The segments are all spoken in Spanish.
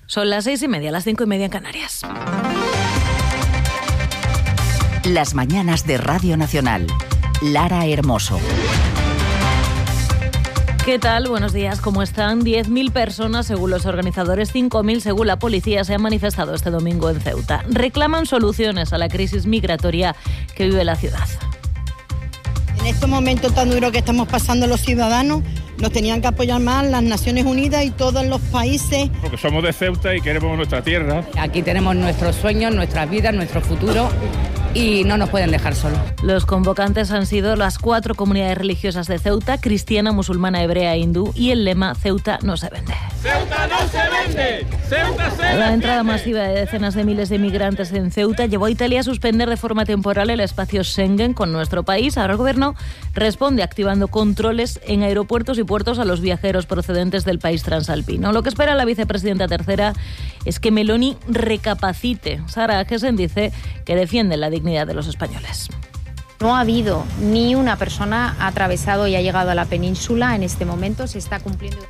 Son las 6:30, las 5:30 en Canarias. Las mañanas de Radio Nacional. Lara Hermoso. ¿Qué tal? Buenos días, ¿cómo están? 10.000 personas, según los organizadores, 5.000 según la policía, se han manifestado este domingo en Ceuta. Reclaman soluciones a la crisis migratoria que vive la ciudad. En estos momentos tan duros que estamos pasando los ciudadanos, nos tenían que apoyar más las Naciones Unidas y todos los países. Porque somos de Ceuta y queremos nuestra tierra. Aquí tenemos nuestros sueños, nuestras vidas, nuestro futuro y no nos pueden dejar solos. Los convocantes han sido las 4 comunidades religiosas de Ceuta: cristiana, musulmana, hebrea e hindú, y el lema Ceuta no se vende. ¡Ceuta no se vende! ¡Ceuta se vende! La entrada masiva de decenas de miles de migrantes en Ceuta llevó a Italia a suspender de forma temporal el espacio Schengen con nuestro país. Ahora el gobierno responde activando controles en aeropuertos y puertos a los viajeros procedentes del país transalpino. Lo que espera la vicepresidenta tercera es que Meloni recapacite. Sara Agesen dice que defiende la dignidad de los españoles. No ha habido ni una persona ha atravesado y ha llegado a la península en este momento. Se está cumpliendo.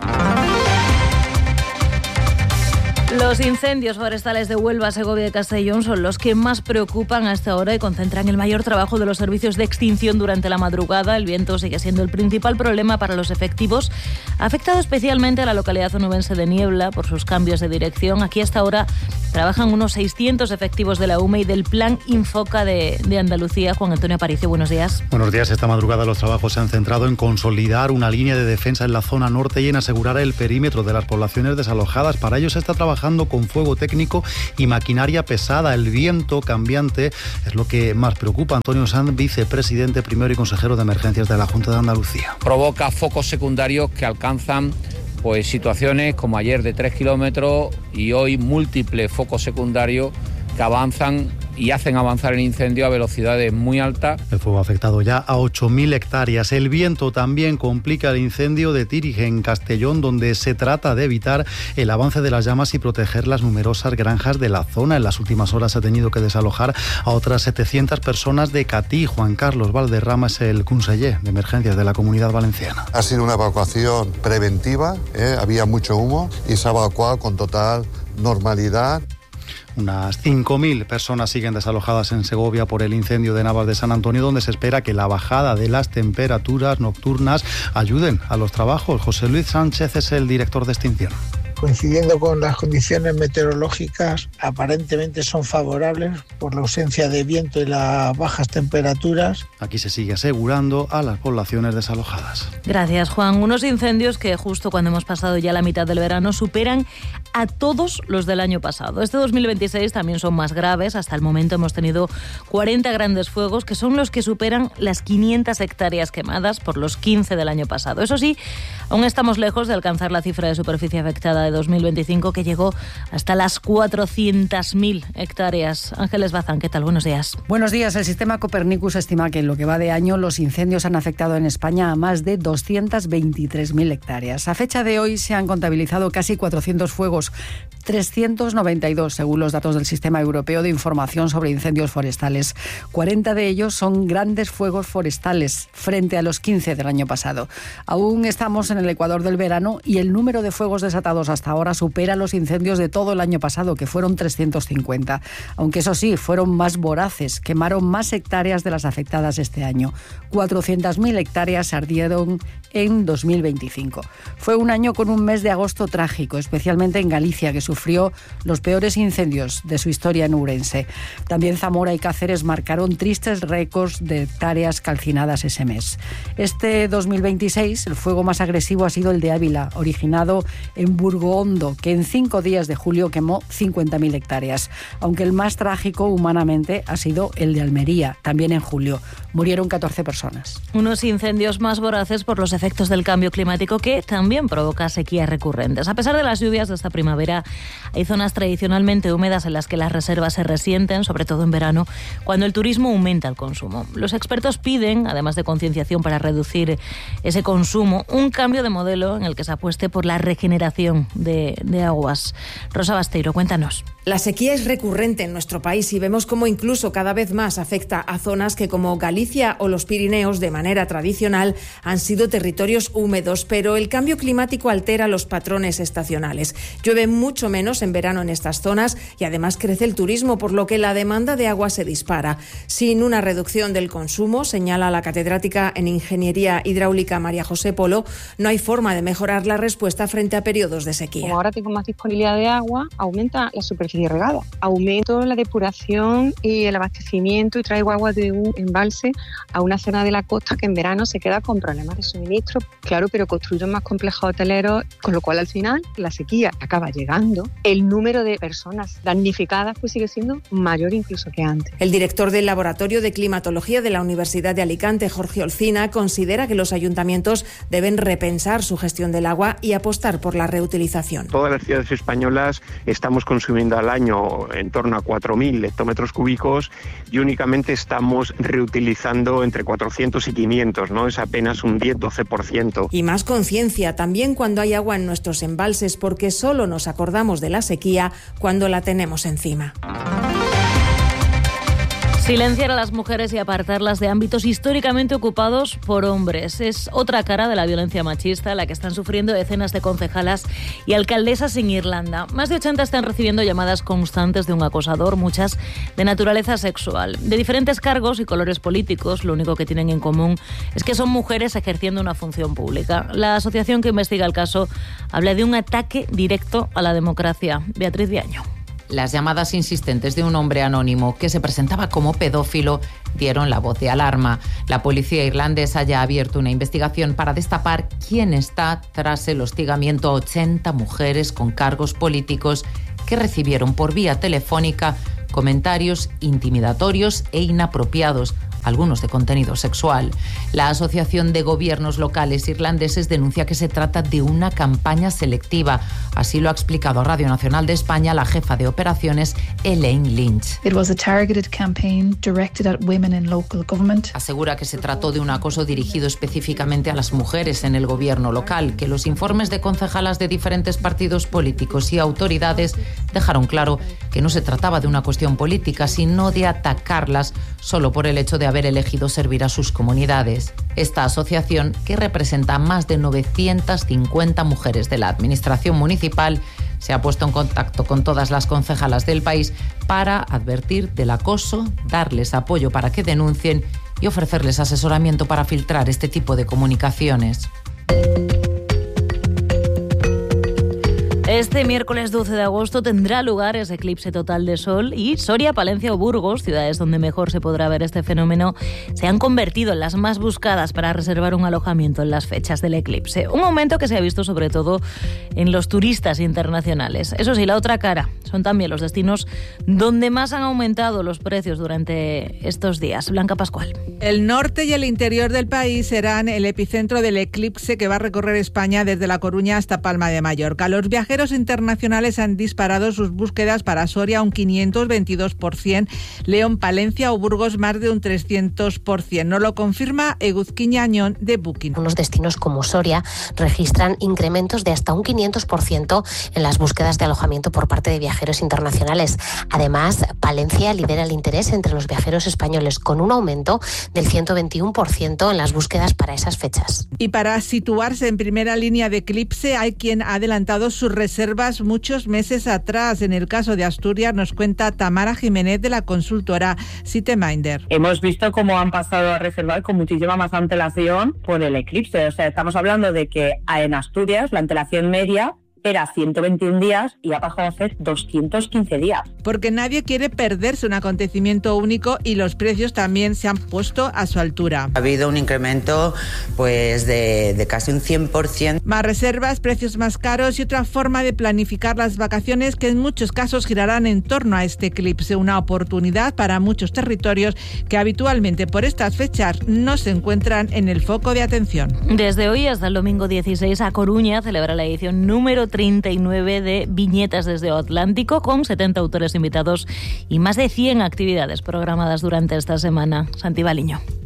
Los incendios forestales de Huelva, Segovia y Castellón son los que más preocupan a esta hora y concentran el mayor trabajo de los servicios de extinción durante la madrugada. El viento sigue siendo el principal problema para los efectivos. Ha afectado especialmente a la localidad onubense de Niebla por sus cambios de dirección. Aquí hasta ahora trabajan unos 600 efectivos de la UME y del Plan Infoca de Andalucía. Juan Antonio Aparicio, buenos días. Buenos días. Esta madrugada los trabajos se han centrado en consolidar una línea de defensa en la zona norte y en asegurar el perímetro de las poblaciones desalojadas. Para ello se está trabajando con fuego técnico y maquinaria pesada. El viento cambiante es lo que más preocupa. Antonio Sanz, vicepresidente primero y consejero de emergencias de la Junta de Andalucía. Provoca focos secundarios que alcanzan situaciones como ayer de 3 kilómetros y hoy múltiples focos secundarios que avanzan y hacen avanzar el incendio a velocidades muy altas. El fuego ha afectado ya a 8.000 hectáreas. El viento también complica el incendio de Tirige, en Castellón, donde se trata de evitar el avance de las llamas y proteger las numerosas granjas de la zona. En las últimas horas se ha tenido que desalojar a otras 700 personas de Catí. Juan Carlos Valderrama es el conseller de emergencias de la Comunidad Valenciana. Ha sido una evacuación preventiva, había mucho humo y se ha evacuado con total normalidad. Unas 5.000 personas siguen desalojadas en Segovia por el incendio de Navas de San Antonio, donde se espera que la bajada de las temperaturas nocturnas ayuden a los trabajos. José Luis Sánchez es el director de extinción. Coincidiendo con las condiciones meteorológicas, aparentemente son favorables por la ausencia de viento y las bajas temperaturas. Aquí se sigue asegurando a las poblaciones desalojadas. Gracias, Juan. Unos incendios que justo cuando hemos pasado ya la mitad del verano superan a todos los del año pasado. Este 2026 también son más graves. Hasta el momento hemos tenido 40 grandes fuegos, que son los que superan las 500 hectáreas quemadas por los 15 del año pasado. Eso sí, aún estamos lejos de alcanzar la cifra de superficie afectada de 2025, que llegó hasta las 400.000 hectáreas. Ángeles Bazán, ¿qué tal? Buenos días. Buenos días. El sistema Copernicus estima que en lo que va de año los incendios han afectado en España a más de 223.000 hectáreas. A fecha de hoy se han contabilizado casi 400 fuegos, 392 según los datos del Sistema Europeo de Información sobre Incendios Forestales. 40 de ellos son grandes fuegos forestales, frente a los 15 del año pasado. Aún estamos en el ecuador del verano y el número de fuegos desatados hasta ahora supera los incendios de todo el año pasado, que fueron 350. Aunque eso sí, fueron más voraces, quemaron más hectáreas de las afectadas este año. 400.000 hectáreas ardieron en 2025. Fue un año con un mes de agosto trágico, especialmente en Galicia, que sufrió los peores incendios de su historia en Ourense. También Zamora y Cáceres marcaron tristes récords de hectáreas calcinadas ese mes. Este 2026, el fuego más agresivo ha sido el de Ávila, originado en Burgo Hondo, que en 5 días de julio quemó 50.000 hectáreas. Aunque el más trágico humanamente ha sido el de Almería, también en julio. Murieron 14 personas. Unos incendios más voraces por los efectos del cambio climático, que también provoca sequías recurrentes. A pesar de las lluvias de esta primavera, hay zonas tradicionalmente húmedas en las que las reservas se resienten, sobre todo en verano, cuando el turismo aumenta el consumo. Los expertos piden, además de concienciación para reducir ese consumo, un cambio de modelo en el que se apueste por la regeneración de aguas. Rosa Basteiro, cuéntanos. La sequía es recurrente en nuestro país y vemos cómo incluso cada vez más afecta a zonas que, como Galicia o los Pirineos, de manera tradicional han sido territorios húmedos, pero el cambio climático altera los patrones estacionales. Llueve Llueve mucho menos en verano en estas zonas y además crece el turismo, por lo que la demanda de agua se dispara. Sin una reducción del consumo, señala la catedrática en Ingeniería Hidráulica María José Polo, no hay forma de mejorar la respuesta frente a periodos de sequía. Como ahora tengo más disponibilidad de agua, aumenta la superficie regada, aumento la depuración y el abastecimiento y traigo agua de un embalse a una zona de la costa que en verano se queda con problemas de suministro. Claro, pero construyo más complejos hoteleros, con lo cual al final la sequía acaba llegando. El número de personas damnificadas pues sigue siendo mayor incluso que antes. El director del Laboratorio de Climatología de la Universidad de Alicante, Jorge Olcina, considera que los ayuntamientos deben repensar su gestión del agua y apostar por la reutilización. Todas las ciudades españolas estamos consumiendo al año en torno a 4.000 hectómetros cúbicos y únicamente estamos reutilizando entre 400 y 500, ¿no? Es apenas un 10-12%. Y más conciencia también cuando hay agua en nuestros embalses, porque solo nos acordamos de la sequía cuando la tenemos encima. Silenciar a las mujeres y apartarlas de ámbitos históricamente ocupados por hombres. Es otra cara de la violencia machista la que están sufriendo decenas de concejalas y alcaldesas en Irlanda. Más de 80 están recibiendo llamadas constantes de un acosador, muchas de naturaleza sexual. De diferentes cargos y colores políticos, lo único que tienen en común es que son mujeres ejerciendo una función pública. La asociación que investiga el caso habla de un ataque directo a la democracia. Beatriz Viaño. Las llamadas insistentes de un hombre anónimo que se presentaba como pedófilo dieron la voz de alarma. La policía irlandesa ya ha abierto una investigación para destapar quién está tras el hostigamiento a 80 mujeres con cargos políticos que recibieron por vía telefónica comentarios intimidatorios e inapropiados, algunos de contenido sexual. La Asociación de Gobiernos Locales Irlandeses denuncia que se trata de una campaña selectiva. Así lo ha explicado a Radio Nacional de España la jefa de operaciones, Elaine Lynch. It was a targeted campaign directed at women in local government. Asegura que se trató de un acoso dirigido específicamente a las mujeres en el gobierno local, que los informes de concejalas de diferentes partidos políticos y autoridades dejaron claro que no se trataba de una cuestión política, sino de atacarlas solo por el hecho de haber elegido servir a sus comunidades. Esta asociación, que representa a más de 950 mujeres de la administración municipal, se ha puesto en contacto con todas las concejalas del país para advertir del acoso, darles apoyo para que denuncien y ofrecerles asesoramiento para filtrar este tipo de comunicaciones. Este miércoles 12 de agosto tendrá lugar ese eclipse total de sol y Soria, Palencia o Burgos, ciudades donde mejor se podrá ver este fenómeno, se han convertido en las más buscadas para reservar un alojamiento en las fechas del eclipse. Un aumento que se ha visto sobre todo en los turistas internacionales. Eso sí, la otra cara son también los destinos donde más han aumentado los precios durante estos días. Blanca Pascual. El norte y el interior del país serán el epicentro del eclipse que va a recorrer España desde La Coruña hasta Palma de Mallorca. Los viajeros internacionales han disparado sus búsquedas para Soria un 522%, León, Palencia o Burgos más de un 300%. Nos lo confirma Eguzquiña Añón de Booking. Unos destinos como Soria registran incrementos de hasta un 500% en las búsquedas de alojamiento por parte de viajeros internacionales. Además, Palencia lidera el interés entre los viajeros españoles con un aumento del 121% en las búsquedas para esas fechas. Y para situarse en primera línea de eclipse hay quien ha adelantado sus reservas muchos meses atrás. En el caso de Asturias nos cuenta Tamara Jiménez de la consultora Siteminder. Hemos visto cómo han pasado a reservar con muchísima más antelación por el eclipse. O sea, estamos hablando de que en Asturias la antelación media era 121 días y ha pasado a ser 215 días. Porque nadie quiere perderse un acontecimiento único y los precios también se han puesto a su altura. Ha habido un incremento pues de casi un 100%. Más reservas, precios más caros y otra forma de planificar las vacaciones que en muchos casos girarán en torno a este eclipse. Una oportunidad para muchos territorios que habitualmente por estas fechas no se encuentran en el foco de atención. Desde hoy hasta el domingo 16 a Coruña celebra la edición número 39 de Viñetas desde o Atlántico, con 70 autores invitados y más de 100 actividades programadas durante esta semana. Santi Baliño.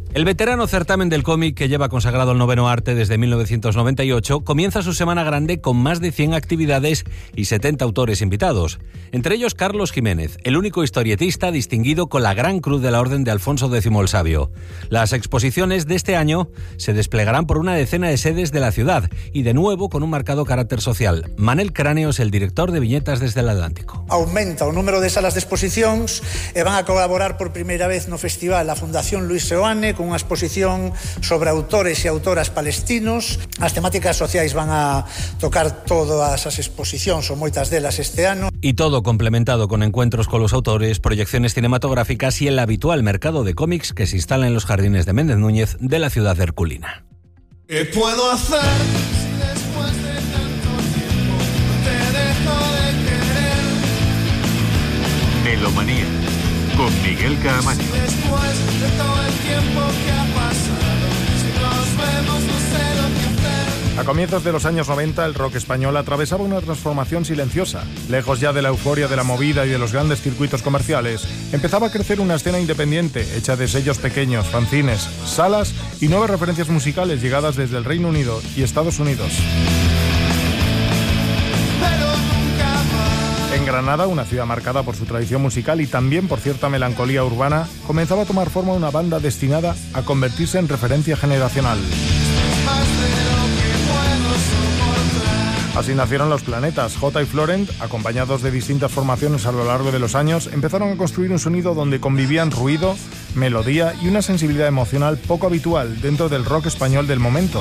El veterano certamen del cómic, que lleva consagrado el noveno arte desde 1998, comienza su semana grande con más de 100 actividades y 70 autores invitados. Entre ellos Carlos Jiménez, el único historietista distinguido con la Gran Cruz de la Orden de Alfonso X el Sabio. Las exposiciones de este año se desplegarán por una decena de sedes de la ciudad y de nuevo con un marcado carácter social. Manel Cráneos, el director de Viñetas desde el Atlántico. Aumenta o número de salas de exposicións e van a colaborar por primeira vez no festival a Fundación Luis Seoane con unha exposición sobre autores e autoras palestinos. As temáticas sociais van a tocar todas as exposicións ou moitas delas este ano. Y todo complementado con encuentros con los autores, proyecciones cinematográficas y el habitual mercado de cómics que se instala en los jardines de Méndez Núñez de la ciudad herculina. ¿Qué puedo hacer si después de tanto tiempo te dejo de querer? Melomanía, con Miguel Caamaño. Si después de todo el tiempo que ha pasado, si nos vemos no sé lo que hacer. A comienzos de los años 90, el rock español atravesaba una transformación silenciosa. Lejos ya de la euforia de la movida y de los grandes circuitos comerciales, empezaba a crecer una escena independiente, hecha de sellos pequeños, fanzines, salas y nuevas referencias musicales llegadas desde el Reino Unido y Estados Unidos. En Granada, una ciudad marcada por su tradición musical y también por cierta melancolía urbana, comenzaba a tomar forma una banda destinada a convertirse en referencia generacional. Así nacieron Los Planetas. J y Florent, acompañados de distintas formaciones a lo largo de los años, empezaron a construir un sonido donde convivían ruido, melodía y una sensibilidad emocional poco habitual dentro del rock español del momento.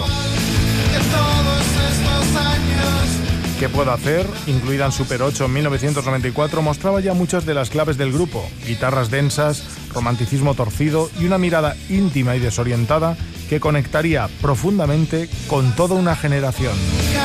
¿Qué puedo hacer?, incluida en Super 8 en 1994, mostraba ya muchas de las claves del grupo: guitarras densas, romanticismo torcido y una mirada íntima y desorientada que conectaría profundamente con toda una generación.